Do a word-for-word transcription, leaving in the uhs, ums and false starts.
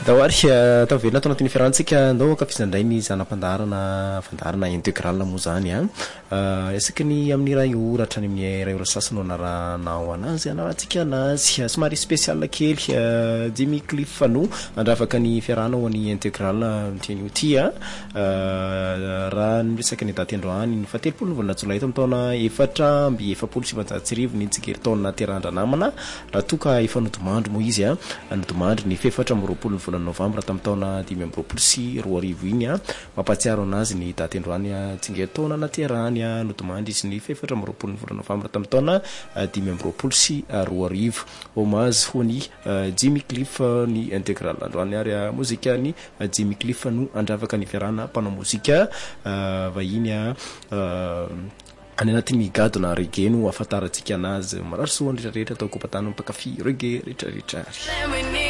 Dawary atao velona tao anatin'ny fiarantsika ndao kafizandray ny zanam-pandarana fandarana intégral moa zany a esaky ny amin'ny ray oratra ny amin'ny ray ora sasany anaranao anazy anarantsika anazy somary spécial kely Jimmy Cliff no andravaka ny fiarana ho any intégral tian'io ty a raha ny resaka ny daty androany ny fatelopolo volana jolay tamin'ny taona efatra amby efapolo sy sivanjato sy arivo ny tsigery-taona terandra namana raha toka efa nodomandry moa izy a nodomandry ny fefatra amby roapolo ny volana novambra tamin'ny taona dimy amby roapolo sy roa arivo iny a mampatsiaro anazy ny daty androany a tsingery-taona naterahany a nodomandry izy ny fefatra amby roapolo ny volana novambra tamin'ny taona dimy amby roapolo sy roa arivo hommage ho ny Jimmy Cliff ny intégral androany ary mozika ny Jimmy Cliff no andravaka ny fiarana mpanao mozika vahiny a any anatin'ny gadona reggae no afantarantsika anazy marary soa rehetrarehetra atao kopatany mpakafy reggae rehetrarehetra ary